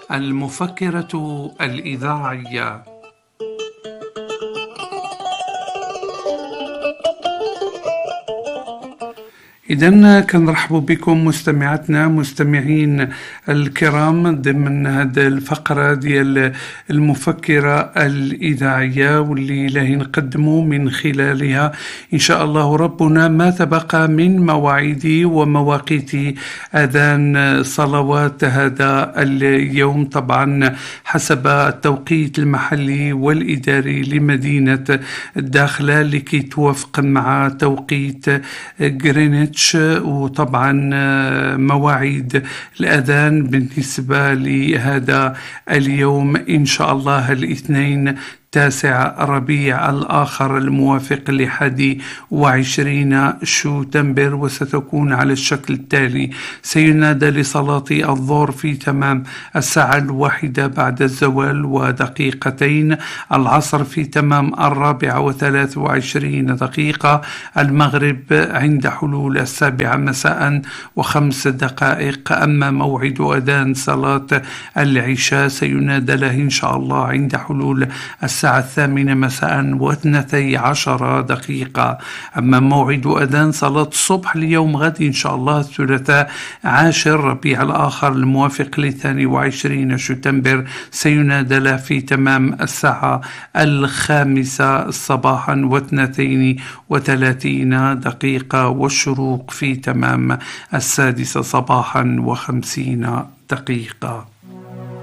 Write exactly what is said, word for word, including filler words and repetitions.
المفكرة الإذاعية. إذن كنرحب بكم مستمعاتنا مستمعين الكرام ضمن هذه الفقرة ديال المفكرة الإذاعية، واللي لاهي نقدموا من خلالها إن شاء الله ربنا ما تبقى من مواعيد ومواقيت أذان صلوات هذا اليوم، طبعا حسب التوقيت المحلي والإداري لمدينة الداخلة لكي توافق مع توقيت غرينتش، وطبعا مواعيد الأذان بالنسبة لهذا اليوم إن شاء الله الاثنين تاسع ربيع الآخر الموافق لحادي وعشرين شتنبر، وستكون على الشكل التالي: سينادى لصلاة الظهر في تمام الساعة الواحدة بعد الزوال ودقيقتين، العصر في تمام الرابعة وثلاث وعشرين دقيقة، المغرب عند حلول السابعة مساء وخمس دقائق. أما موعد أذان صلاة العشاء سينادى له إن شاء الله عند حلول الساعة الثامنة مساء واثنتي عشر دقيقة. أما موعد أذان صلاة الصبح اليوم غد إن شاء الله الثلاثاء عاشر ربيع الآخر الموافق لثاني وعشرين شتنبر سينادى له في تمام الساعة الخامسة صباحا واثنتين وثلاثين دقيقة، والشروق في تمام السادسة صباحا وخمسين دقيقة.